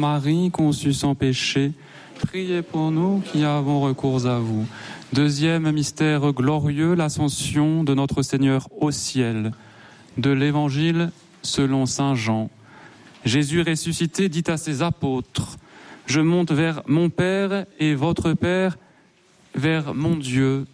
Marie, conçue sans péché, priez pour nous qui avons recours à vous. Deuxième mystère glorieux, l'ascension de notre Seigneur au ciel. De l'Évangile selon saint Jean. Jésus ressuscité dit à ses apôtres, « Je monte vers mon Père et votre Père, vers mon Dieu